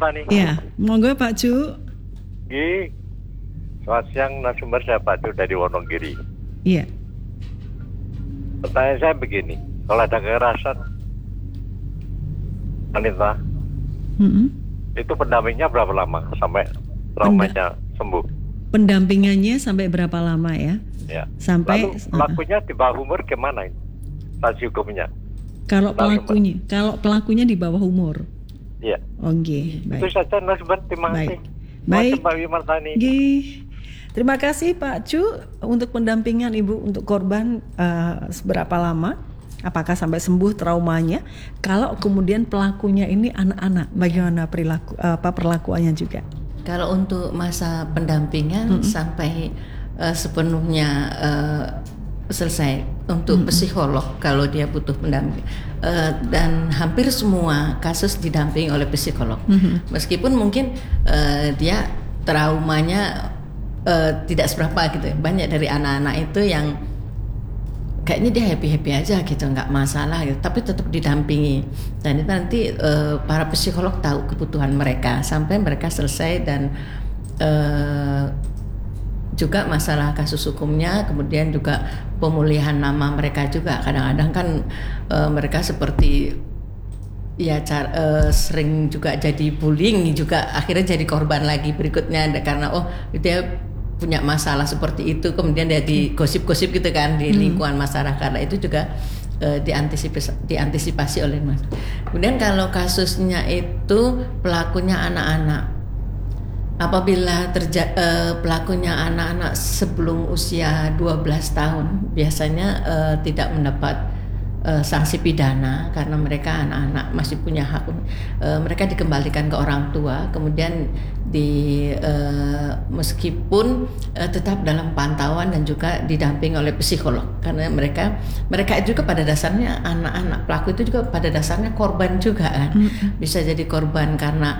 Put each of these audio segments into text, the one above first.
Martani. Ya, monggo Pak Cu. Selamat siang narasumber, saya Pak Cu dari Wonogiri. Iya. Pertanyaan saya begini, kalau ada kekerasan wanita, itu pendampingnya berapa lama sampai traumanya sembuh? Pendampingannya sampai berapa lama ya? Ya. Sampai lalu pelakunya di bawah umur gimana ini? Sanksi hukumnya? Kalau pelakunya di bawah umur. Iya. Oke, baik. Itu saja narasumber, terima kasih. Baik. Pak Martani. Terima kasih Pak Cu untuk pendampingan Ibu untuk korban seberapa lama? Apakah sampai sembuh traumanya? Kalau kemudian pelakunya ini anak-anak, bagaimana perlakuannya juga? Kalau untuk masa pendampingan sampai sepenuhnya selesai untuk psikolog kalau dia butuh pendamping, dan hampir semua kasus didampingi oleh psikolog. Meskipun mungkin dia traumanya tidak seberapa gitu ya. Banyak dari anak-anak itu yang kayaknya dia happy-happy aja gitu, nggak masalah gitu, tapi tetap didampingi. Dan itu nanti para psikolog tahu kebutuhan mereka sampai mereka selesai. Dan juga masalah kasus hukumnya, kemudian juga pemulihan nama mereka juga. Kadang-kadang kan mereka seperti sering juga jadi bullying, juga akhirnya jadi korban lagi berikutnya karena dia punya masalah seperti itu, kemudian dia digosip-gosip gitu kan di lingkungan masyarakat. Nah, itu juga diantisipasi oleh mas. Kemudian kalau kasusnya itu pelakunya anak-anak, apabila pelakunya anak-anak sebelum usia 12 tahun biasanya tidak mendapat sanksi pidana karena mereka anak-anak masih punya hak. Mereka dikembalikan ke orang tua, kemudian meskipun tetap dalam pantauan dan juga didampingi oleh psikolog, karena mereka juga pada dasarnya anak-anak pelaku itu juga pada dasarnya korban juga kan. Bisa jadi korban karena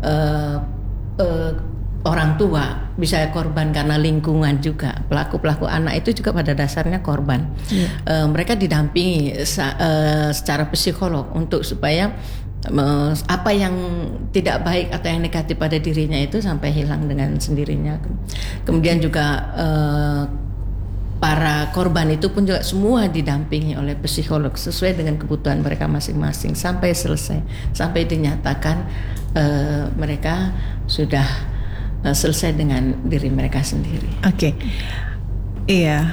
orang tua, bisa korban karena lingkungan juga. Pelaku anak itu juga pada dasarnya korban. Mereka didampingi secara psikolog untuk supaya apa yang tidak baik atau yang negatif pada dirinya itu sampai hilang dengan sendirinya. Kemudian juga para korban itu pun juga semua didampingi oleh psikolog sesuai dengan kebutuhan mereka masing-masing sampai selesai, sampai dinyatakan mereka sudah selesai dengan diri mereka sendiri. Oke. Iya.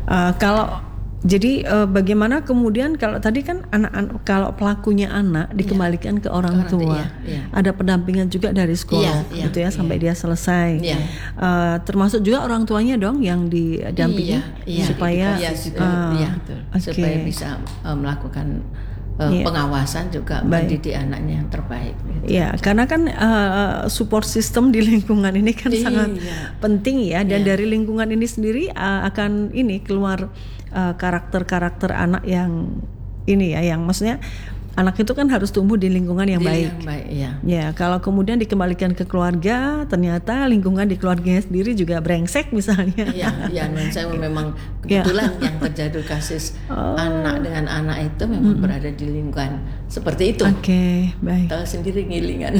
Bagaimana kemudian kalau tadi kan anak-anak, kalau pelakunya anak dikembalikan ke orang tua, ada pendampingan juga dari sekolah, gitu ya, sampai dia selesai. Termasuk juga orang tuanya dong yang didampingi supaya supaya bisa melakukan pengawasan juga, mendidik anaknya yang terbaik. Gitu. Ya, karena kan support system di lingkungan ini kan sangat penting ya, dan dari lingkungan ini sendiri akan keluar karakter-karakter anak yang ini ya, yang maksudnya anak itu kan harus tumbuh di lingkungan yang baik. Ya, kalau kemudian dikembalikan ke keluarga, ternyata lingkungan di keluarganya sendiri juga brengsek misalnya. Saya memang kebetulan yang terjadi kasus anak dengan anak itu memang berada di lingkungan seperti itu. Oke, baik. Tahu sendiri ngilingan.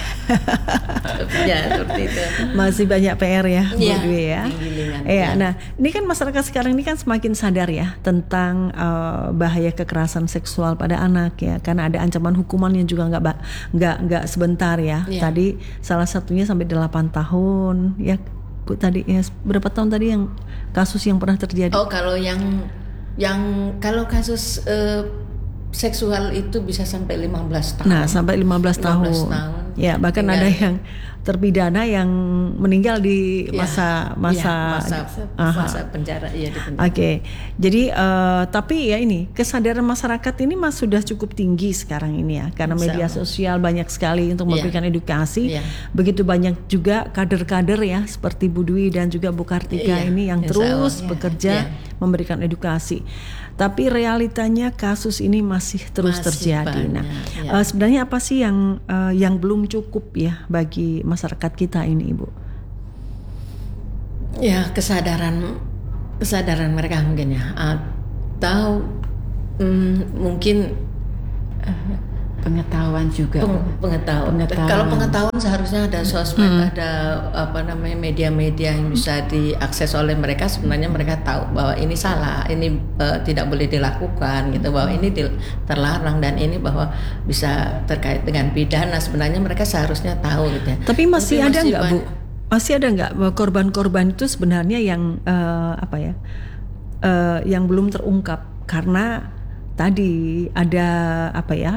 Ya, seperti itu. Masih banyak PR ya, Bu Dwi ya. Nah, ini kan masyarakat sekarang ini kan semakin sadar ya tentang bahaya kekerasan seksual pada anak ya, karena ada ancaman hukumannya juga nggak sebentar ya. Tadi salah satunya sampai 8 tahun ya, Bu, tadi ya, berapa tahun tadi yang kasus yang pernah terjadi? Kalau kalau kasus seksual itu bisa sampai 15 tahun. Nah, sampai 15 tahun. Ya, bahkan ada yang terpidana yang meninggal di masa penjara. Oke. Jadi tapi ya ini kesadaran masyarakat ini sudah cukup tinggi sekarang ini ya, karena media sosial banyak sekali untuk memberikan edukasi. Begitu banyak juga kader-kader ya seperti Bu Dwi dan juga Bu Kartika ini yang terus bekerja memberikan edukasi. Tapi realitanya kasus ini masih terus terjadi. Sebenarnya apa sih yang belum cukup ya bagi masyarakat kita ini, Ibu? Ya, kesadaran mereka mungkin ya, atau mungkin pengetahuan juga. Pengetahuan. Kalau pengetahuan seharusnya ada sosmed, ada media-media yang bisa diakses oleh mereka. Sebenarnya mereka tahu bahwa ini salah, ini tidak boleh dilakukan gitu, bahwa ini terlarang dan ini bahwa bisa terkait dengan pidana. Sebenarnya mereka seharusnya tahu gitu ya. Tapi masih ada nggak Bu? Masih ada nggak korban-korban itu sebenarnya yang yang belum terungkap karena tadi ada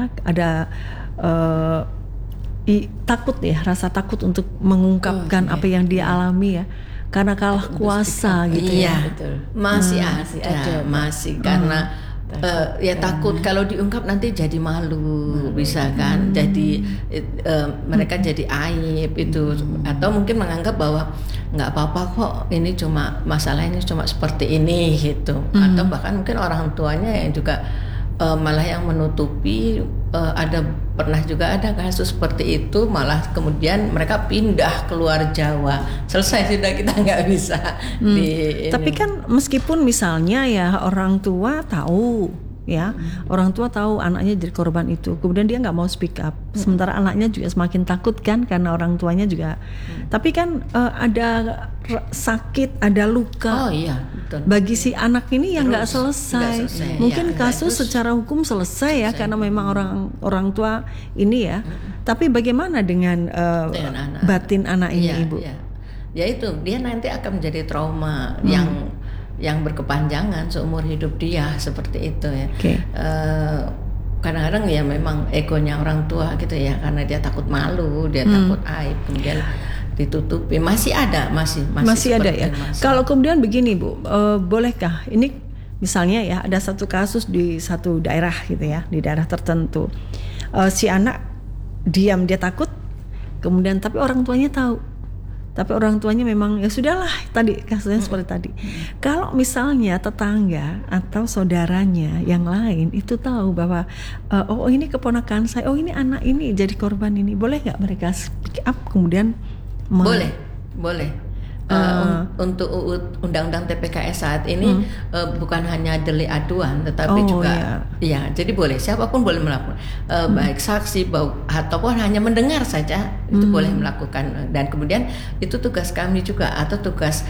takut ya, rasa takut untuk mengungkapkan apa yang dia alami ya, karena kalah kuasa gitu ya. Betul. Masih karena takut kalau diungkap nanti jadi malu, bisa kan, jadi mereka jadi aib itu, atau mungkin menganggap bahwa nggak apa-apa kok, ini cuma masalah ini cuma seperti ini gitu, atau bahkan mungkin orang tuanya yang juga malah yang menutupi. Pernah juga ada kasus seperti itu, malah kemudian mereka pindah keluar Jawa, selesai sudah, kita nggak bisa Tapi kan meskipun misalnya ya orang tua tahu ya, orang tua tahu anaknya jadi korban itu, kemudian dia nggak mau speak up, sementara anaknya juga semakin takut kan karena orang tuanya juga. Tapi kan ada sakit, ada luka. Oh iya, betul. Bagi si anak ini yang nggak selesai. Mungkin kasus secara hukum selesai ya, karena memang orang tua ini ya. Tapi bagaimana dengan batin anak ini, Ibu? Ya itu, dia nanti akan menjadi trauma yang berkepanjangan seumur hidup dia, seperti itu ya. Kadang-kadang ya memang egonya orang tua gitu ya, karena dia takut malu, dia takut aib, kemudian ditutupi. Masih ada ya. Kalau kemudian begini Bu, bolehkah ini misalnya ya ada satu kasus di satu daerah gitu ya, di daerah tertentu, si anak diam, dia takut, kemudian tapi orang tuanya tahu. Tapi orang tuanya memang ya sudahlah, tadi kasusnya seperti tadi. Kalau misalnya tetangga atau saudaranya yang lain itu tahu bahwa oh ini keponakan saya, oh ini anak ini jadi korban ini, boleh nggak mereka speak up kemudian? Boleh. Untuk undang-undang TPKS saat ini bukan hanya delik aduan, tetapi juga ya, jadi boleh, siapapun boleh melakukan, baik saksi ataupun hanya mendengar saja itu boleh melakukan. Dan kemudian itu tugas kami juga, atau tugas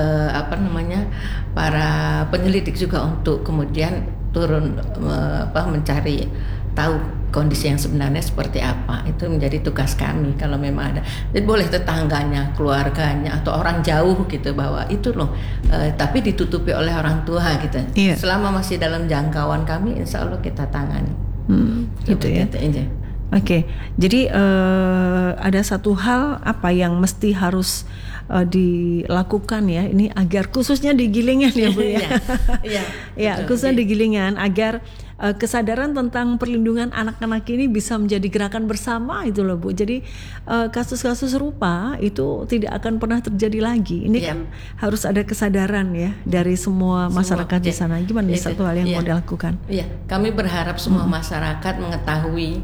para penyelidik juga untuk kemudian turun mencari tahu kondisi yang sebenarnya seperti apa. Itu menjadi tugas kami kalau memang ada. Jadi boleh tetangganya, keluarganya, atau orang jauh gitu, bahwa itu loh, tapi ditutupi oleh orang tua gitu. Selama masih dalam jangkauan kami, insya Allah kita tangani. Gitu ya. Oke. Jadi ada satu hal apa yang mesti harus dilakukan ya, ini agar khususnya di Gilingan ya Bu ya. Iya, khususnya di Gilingan, agar kesadaran tentang perlindungan anak-anak ini bisa menjadi gerakan bersama itu loh Bu. Jadi kasus-kasus serupa itu tidak akan pernah terjadi lagi. Ini kan harus ada kesadaran ya dari semua masyarakat di sana. Gimana satu hal yang mau dilakukan? Iya, kami berharap semua masyarakat mengetahui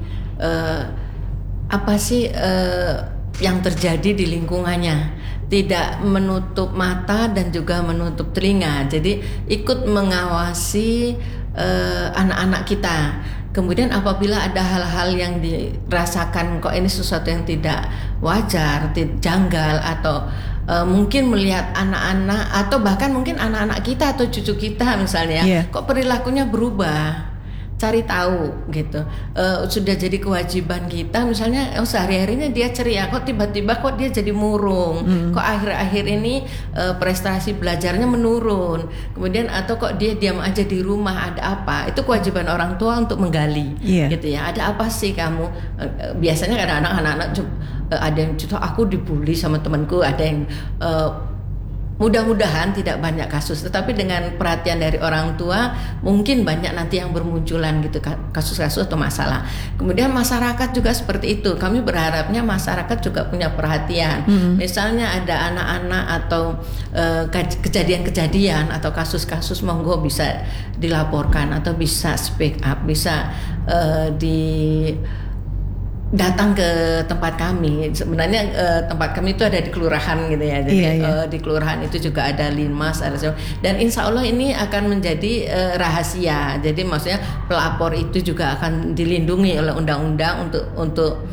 apa sih yang terjadi di lingkungannya, tidak menutup mata dan juga menutup telinga. Jadi ikut mengawasi anak-anak kita. Kemudian apabila ada hal-hal yang dirasakan kok ini sesuatu yang tidak wajar, janggal, atau mungkin melihat anak-anak atau bahkan mungkin anak-anak kita atau cucu kita misalnya, kok perilakunya berubah, cari tahu gitu. Sudah jadi kewajiban kita, misalnya sehari-harinya dia ceria, kok tiba-tiba kok dia jadi murung, kok akhir-akhir ini prestasi belajarnya menurun, kemudian atau kok dia diam aja di rumah, ada apa? Itu kewajiban orang tua untuk menggali, gitu ya. Ada apa sih kamu? Biasanya kadang-kadang anak-anak ada yang cerita, aku dibully sama temanku, ada yang mudah-mudahan tidak banyak kasus, tetapi dengan perhatian dari orang tua mungkin banyak nanti yang bermunculan gitu kasus-kasus atau masalah. Kemudian masyarakat juga seperti itu. Kami berharapnya masyarakat juga punya perhatian. Misalnya ada anak-anak atau kejadian-kejadian atau kasus-kasus, monggo bisa dilaporkan atau bisa speak up, bisa datang ke tempat kami. Sebenarnya tempat kami itu ada di kelurahan gitu ya. Jadi di kelurahan itu juga ada linmas, dan insya Allah ini akan menjadi rahasia. Jadi maksudnya pelapor itu juga akan dilindungi oleh undang-undang untuk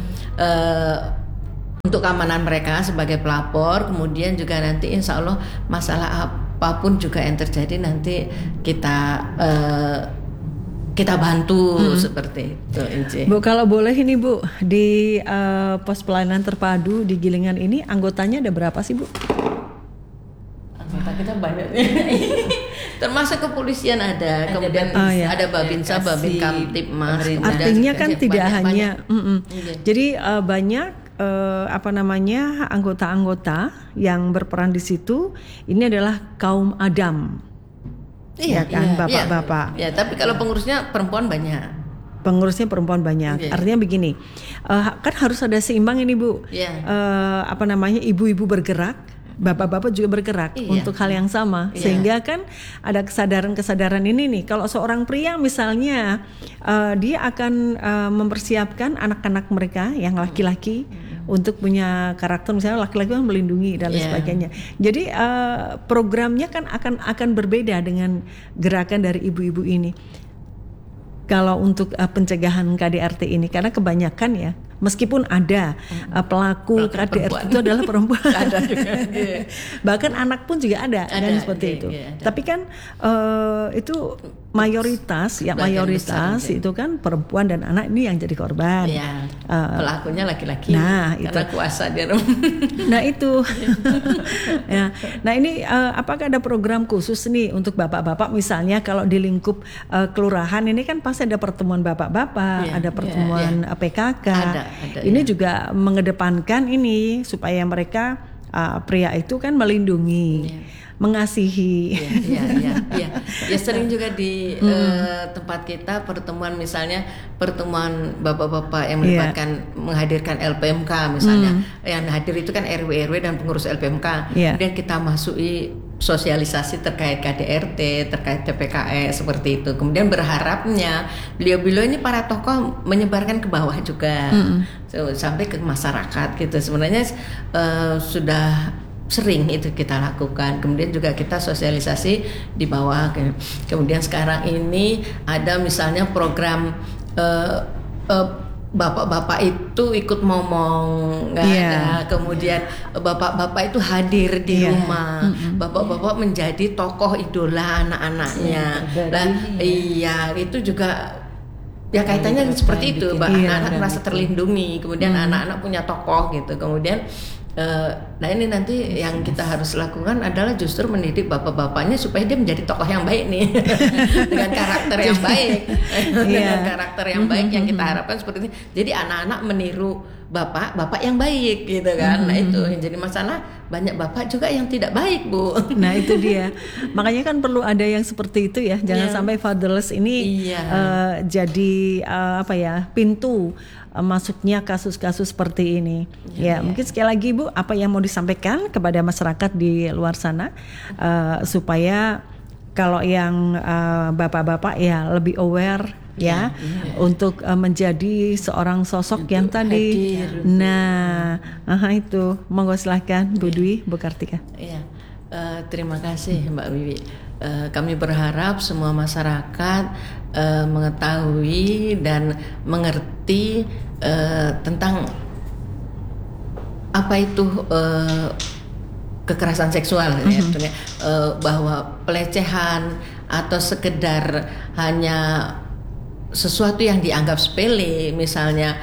keamanan mereka sebagai pelapor. Kemudian juga nanti insya Allah masalah apapun juga yang terjadi nanti kita bantu seperti itu, Inci. Bu, kalau boleh ini Bu, di pos pelayanan terpadu di Gilingan ini anggotanya ada berapa sih Bu? Anggota kita banyak. Termasuk kepolisian ada, kemudian ada Babinsa, Babin Kamtipmas. Artinya kan tidak hanya, jadi banyak anggota-anggota yang berperan di situ. Ini adalah kaum Adam. Iya kan, bapak-bapak. Ya, tapi kalau pengurusnya perempuan banyak. Pengurusnya perempuan banyak. Artinya begini, kan harus ada seimbang ini Bu. Ibu-ibu bergerak, bapak-bapak juga bergerak untuk hal yang sama. Sehingga kan ada kesadaran ini nih. Kalau seorang pria misalnya, dia akan mempersiapkan anak-anak mereka yang laki-laki untuk punya karakter, misalnya laki-laki yang melindungi dan lain sebagainya. Jadi programnya kan akan berbeda dengan gerakan dari ibu-ibu ini. Kalau untuk pencegahan KDRT ini, karena kebanyakan ya, meskipun ada pelaku KDRT itu adalah perempuan, ada juga, bahkan anak pun juga ada kan seperti itu. Tapi kan itu mayoritas itu kan perempuan dan anak ini yang jadi korban. Pelakunya laki-laki. Nah, karena itu kuasa dia. Nah itu. Nah ini apakah ada program khusus nih untuk bapak-bapak, misalnya kalau di lingkup kelurahan ini kan pasti ada pertemuan bapak-bapak, ada pertemuan PKK. Ada, ini juga mengedepankan ini supaya mereka pria itu kan melindungi, mengasihi. Ya sering juga di tempat kita pertemuan, misalnya pertemuan bapak-bapak yang melibatkan menghadirkan LPMK misalnya. Yang hadir itu kan RW dan pengurus LPMK. Kemudian kita masuki sosialisasi terkait KDRT, terkait TPKS seperti itu. Kemudian berharapnya beliau-beliau ini para tokoh menyebarkan ke bawah juga, sampai ke masyarakat gitu. Sebenarnya sudah sering itu kita lakukan. Kemudian juga kita sosialisasi di bawah. Kemudian sekarang ini ada misalnya program bapak-bapak itu ikut ngomong, nggak ada. Kemudian bapak-bapak itu hadir di rumah. Bapak-bapak menjadi tokoh idola anak-anaknya. Itu juga ya kaitannya seperti itu. Anak-anak merasa terlindungi. Kemudian anak-anak punya tokoh gitu. Kemudian nah ini nanti yang kita harus lakukan adalah justru mendidik bapak-bapaknya supaya dia menjadi tokoh yang baik nih. Dengan karakter yang baik. Dengan karakter yang baik yang kita harapkan seperti ini. Jadi anak-anak meniru bapak yang baik gitu kan. Nah itu yang jadi masalah, banyak bapak juga yang tidak baik, Bu. Nah itu dia. Makanya kan perlu ada yang seperti itu ya. Jangan sampai fatherless ini jadi pintu masuknya kasus-kasus seperti ini. Mungkin sekali lagi Bu, apa yang mau disampaikan kepada masyarakat di luar sana supaya kalau yang bapak-bapak ya lebih aware untuk menjadi seorang sosok yang tadi. Itu monggo silahkan Bu Dwi, Bu Kartika. Terima kasih Mbak Wiwi. Kami berharap semua masyarakat mengetahui dan mengerti tentang apa itu kekerasan seksual, bahwa pelecehan atau sekedar hanya sesuatu yang dianggap sepele, misalnya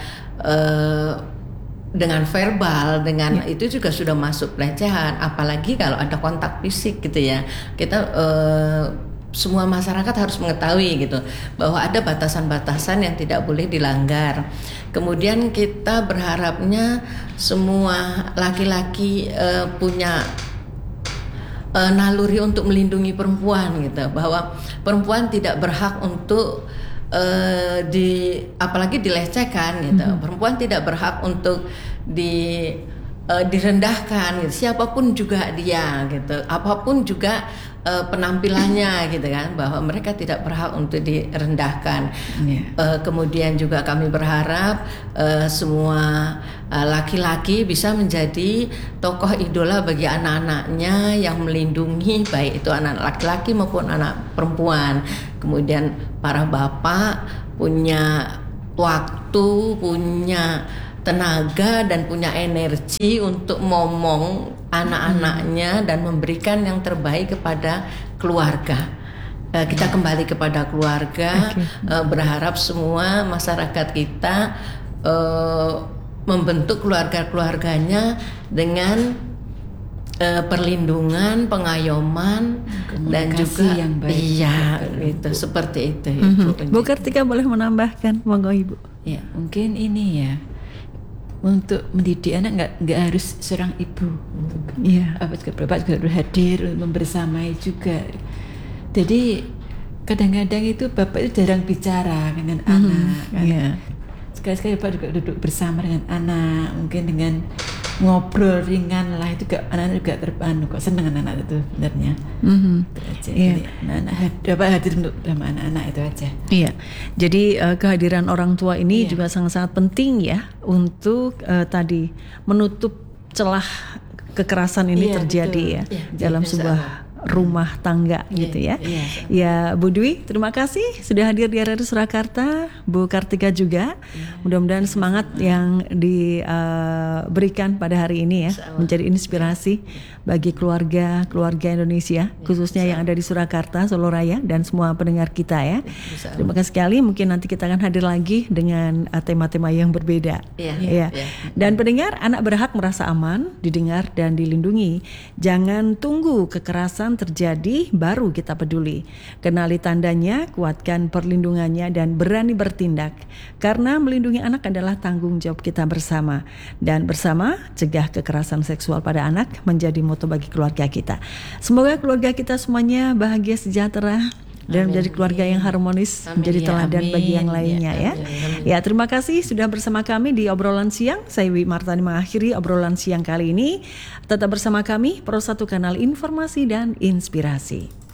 dengan verbal, dengan itu juga sudah masuk pelecehan. Apalagi kalau ada kontak fisik gitu ya. Kita semua masyarakat harus mengetahui gitu bahwa ada batasan-batasan yang tidak boleh dilanggar. Kemudian kita berharapnya semua laki-laki punya naluri untuk melindungi perempuan gitu, bahwa perempuan tidak berhak untuk apalagi dilecehkan gitu. Perempuan tidak berhak untuk direndahkan gitu. Siapapun juga dia gitu, apapun juga penampilannya gitu kan, bahwa mereka tidak berhak untuk direndahkan. Kemudian juga kami berharap semua laki-laki bisa menjadi tokoh idola bagi anak-anaknya yang melindungi, baik itu anak laki-laki maupun anak perempuan. Kemudian para bapak punya waktu, punya tenaga dan punya energi untuk ngomong anak-anaknya dan memberikan yang terbaik kepada keluarga. Kita kembali kepada keluarga, berharap semua masyarakat kita membentuk keluarga-keluarganya dengan perlindungan, pengayoman dan juga yang baik. Iya, itu seperti itu. Bu Kartika boleh menambahkan, monggo Ibu. Ya, mungkin ini ya. Untuk mendidik anak nggak harus seorang ibu, bapak juga harus hadir membersamai juga. Jadi kadang-kadang itu bapak itu jarang bicara dengan anak. Sekali-sekali bapak juga duduk bersama dengan anak, mungkin dengan ngobrol ringan lah, itu anak-anak juga kok seneng anak-anak itu sebenarnya. Jadi anak-anak hadir untuk sama anak-anak itu aja. Iya. Jadi kehadiran orang tua ini juga sangat-sangat penting ya untuk tadi menutup celah kekerasan ini terjadi dalam sebuah rumah tangga gitu ya. Ya Bu Dwi, terima kasih sudah hadir di RRI Surakarta. Bu Kartika juga. Mudah-mudahan semangat yang diberikan pada hari ini ya menjadi inspirasi bagi keluarga Indonesia, khususnya yang ada di Surakarta, Solo Raya dan semua pendengar kita ya. Terima kasih sekali. Mungkin nanti kita akan hadir lagi dengan tema-tema yang berbeda. Dan pendengar, anak berhak merasa aman, didengar dan dilindungi. Jangan tunggu kekerasan terjadi baru kita peduli. Kenali tandanya, kuatkan perlindungannya dan berani bertindak. Karena melindungi anak adalah tanggung jawab kita bersama. Dan bersama cegah kekerasan seksual pada anak menjadi moto bagi keluarga kita. Semoga keluarga kita semuanya bahagia, sejahtera dan menjadi keluarga yang harmonis, menjadi teladan bagi yang lainnya ya. Ya, terima kasih sudah bersama kami di obrolan siang. Saya Wi Martani mengakhiri obrolan siang kali ini. Tetap bersama kami, Pro 1 Kanal Informasi dan Inspirasi.